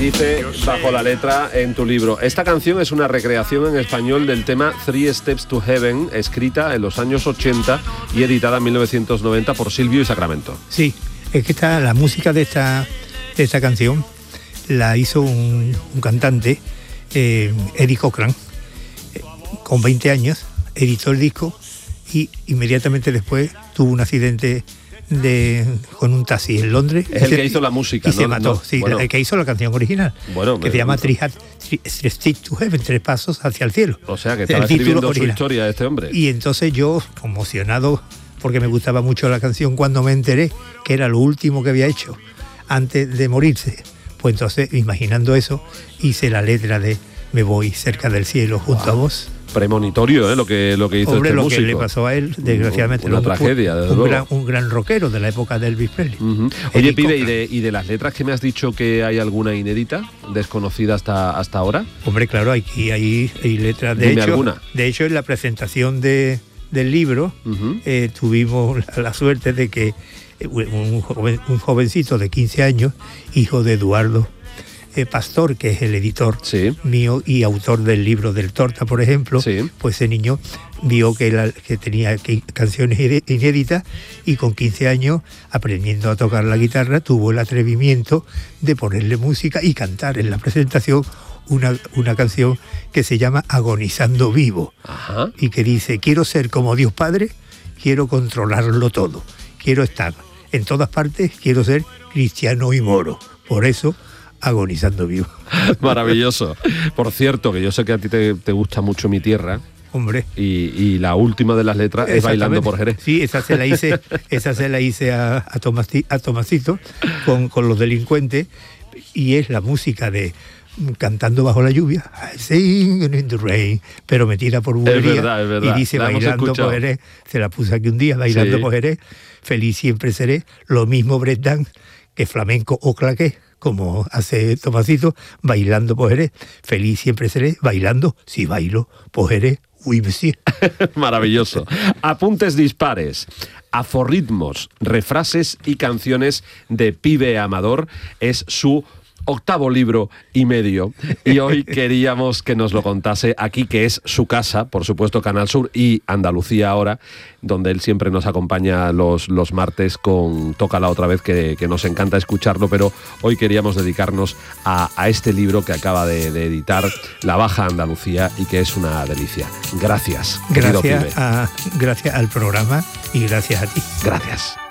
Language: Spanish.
dice bajo la letra en tu libro: esta canción es una recreación en español del tema Three Steps to Heaven, escrita en los años 80 y editada en 1990 por Silvio y Sacramento. Sí, es que la música de esta canción la hizo un cantante, Eddie Cochran, con 20 años, editó el disco y inmediatamente después tuvo un accidente con un taxi en Londres. Es el que hizo la música, y ¿no? Se mató, sí, bueno, el que hizo la canción original, que se llama Three Steps to Heaven, 3 pasos hacia el cielo. O sea, que estaba escribiendo su historia este hombre. Y entonces yo, conmocionado, porque me gustaba mucho la canción, cuando me enteré que era lo último que había hecho antes de morirse, pues entonces, imaginando eso, hice la letra de Me voy cerca del cielo junto a vos. Premonitorio, lo que hizo Hombre, este lo músico. Que le pasó a él, desgraciadamente. Una tragedia, desde luego. Un gran rockero de la época de Elvis Presley. Oye, Pibe, ¿y de las letras que me has dicho que hay alguna inédita, desconocida hasta ahora? Hombre, claro, hay letras. Dime alguna. De hecho, en la presentación del libro tuvimos la suerte de que un jovencito de 15 años, hijo de Eduardo Pastor, que es el editor mío y autor del libro del Torta, por ejemplo, pues ese niño vio que tenía canciones inéditas y con 15 años, aprendiendo a tocar la guitarra, tuvo el atrevimiento de ponerle música y cantar en la presentación una canción que se llama Agonizando Vivo. Ajá. Y que dice: quiero ser como Dios Padre, quiero controlarlo todo, quiero estar en todas partes, quiero ser cristiano y moro. Por eso, agonizando vivo. Maravilloso. Por cierto, que yo sé que a ti te gusta mucho Mi Tierra. Hombre. Y la última de las letras es Bailando por Jerez. Sí, esa se la hice a Tomasito con Los Delincuentes, y es la música de Cantando bajo la lluvia, I sing in the rain, pero metida por bulería. Es verdad. Y dice Bailando por Jerez, se la puse aquí un día, Bailando por Jerez, feliz siempre seré, lo mismo breakdance que flamenco o claqué, como hace Tomasito, Bailando por Jerez, feliz siempre seré, bailando, si bailo por Jerez, oui monsieur. Maravilloso. Apuntes dispares, aforritmos, refrases y canciones de Pibe Amador es su 8º libro y medio, y hoy queríamos que nos lo contase aquí, que es su casa, por supuesto Canal Sur y Andalucía Ahora, donde él siempre nos acompaña los martes con Tócala otra vez, que nos encanta escucharlo, pero hoy queríamos dedicarnos a este libro que acaba de editar La Baja Andalucía y que es una delicia. Gracias. Gracias al programa y gracias a ti. Gracias.